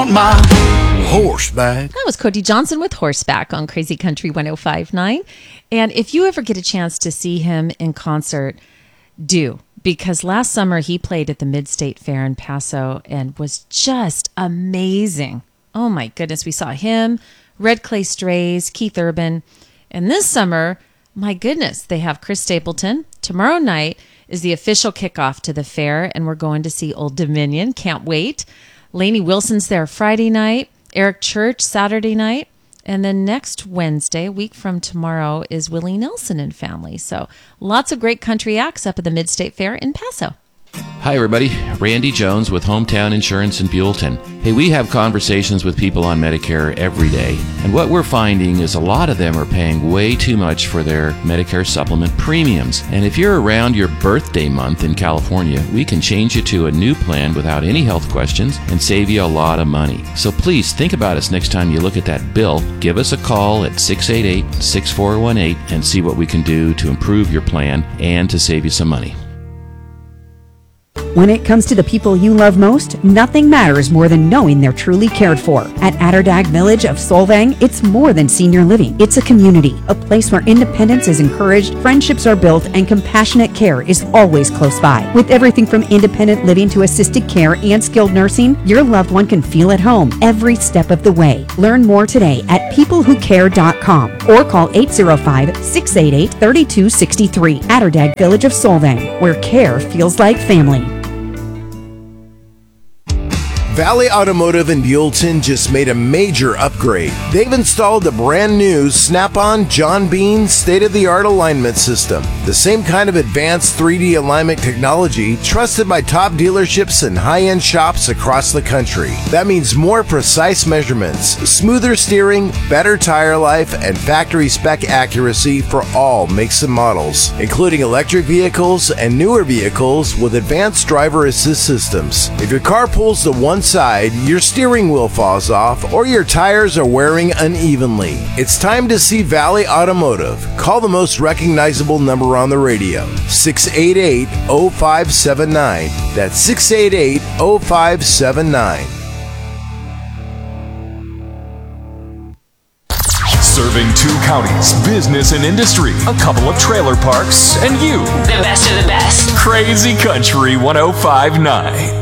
want my horseback. That was Cody Johnson with Horseback on Crazy Country 105.9. And if you ever get a chance to see him in concert, do. Because last summer he played at the Mid-State Fair in Paso and was just amazing. Oh my goodness, we saw him, Red Clay Strays, Keith Urban. And this summer, my goodness, they have Chris Stapleton. Tomorrow night is the official kickoff to the fair, and we're going to see Old Dominion. Can't wait. Lainey Wilson's there Friday night, Eric Church Saturday night, and then next Wednesday, a week from tomorrow, is Willie Nelson and family. So lots of great country acts up at the Mid-State Fair in Paso. Hi, everybody. Randy Jones with Hometown Insurance in Buellton. Hey, we have conversations with people on Medicare every day, and what we're finding is a lot of them are paying way too much for their Medicare supplement premiums. And if you're around your birthday month in California, we can change you to a new plan without any health questions and save you a lot of money. So please think about us next time you look at that bill. Give us a call at 688-6418 and see what we can do to improve your plan and to save you some money. When it comes to the people you love most, nothing matters more than knowing they're truly cared for. At Atterdag Village of Solvang, it's more than senior living. It's a community, a place where independence is encouraged, friendships are built, and compassionate care is always close by. With everything from independent living to assisted care and skilled nursing, your loved one can feel at home every step of the way. Learn more today at peoplewhocare.com or call 805-688-3263. Atterdag Village of Solvang, where care feels like family. Valley Automotive in Buellton just made a major upgrade. They've installed the brand new Snap-on John Bean state-of-the-art alignment system. The same kind of advanced 3D alignment technology trusted by top dealerships and high-end shops across the country. That means more precise measurements, smoother steering, better tire life, and factory spec accuracy for all makes and models, including electric vehicles and newer vehicles with advanced driver assist systems. If your car pulls to one side, your steering wheel falls off, or your tires are wearing unevenly, it's time to see Valley Automotive. Call the most recognizable number on the radio, 688-0579. That's 688-0579. Serving 2 counties, business and industry, a couple of trailer parks, and you. The best of the best. Crazy Country 105.9.